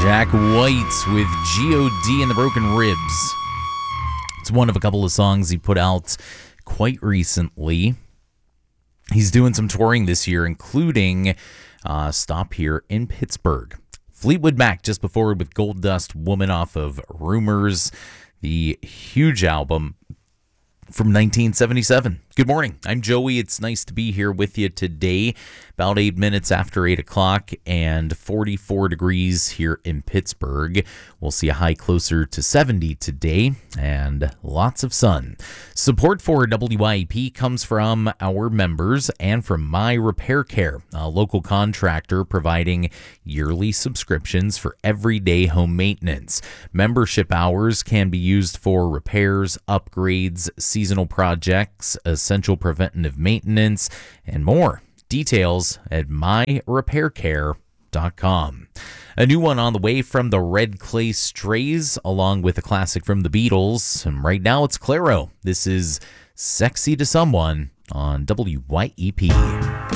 Jack White with G.O.D. and the Broken Ribs. It's one of a couple of songs he put out quite recently. He's doing some touring this year, including a stop here in Pittsburgh. Fleetwood Mac just before with Gold Dust Woman off of Rumors, the huge album from 1977. Good morning. I'm Joey. It's nice to be here with you today. About 8 minutes after 8 o'clock and 44 degrees here in Pittsburgh. We'll see a high closer to 70 today and lots of sun. Support for WYEP comes from our members and from My Repair Care, a local contractor providing yearly subscriptions for everyday home maintenance. Membership hours can be used for repairs, upgrades, seasonal projects, essential preventative maintenance, and more. Details at myrepaircare.com. A new one on the way from the Red Clay Strays, along with a classic from the Beatles. And right now it's Clairo. This is Sexy to Someone on WYEP.